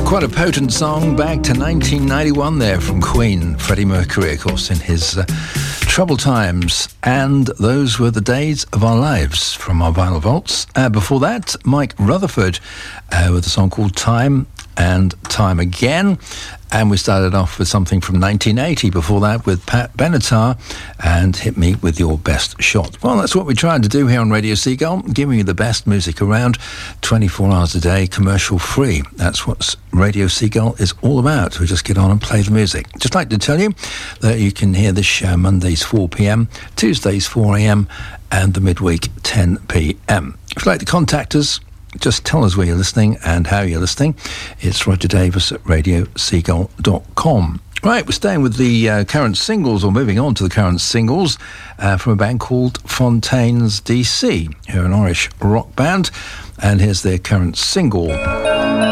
Quite a potent song back to 1991 there from Queen. Freddie Mercury, of course, in his troubled times. And those were the days of our lives from our vinyl vaults. Before that, Mike Rutherford with a song called Time and Time Again. And we started off with something from 1980 before that with Pat Benatar and Hit Me With Your Best Shot. Well, that's what we're trying to do here on Radio Seagull, giving you the best music around 24 hours a day, commercial free. That's what Radio Seagull is all about. We just get on and play the music. Just like to tell you that you can hear this show Mondays 4 p.m, Tuesdays 4 a.m, and the midweek 10 p.m. If you'd like to contact us, just tell us where you're listening and how you're listening. It's Roger Davis at radioseagull.com. Right, we're staying with the current singles, or moving on to the current singles from a band called Fontaines DC, who are an Irish rock band, and here's their current single.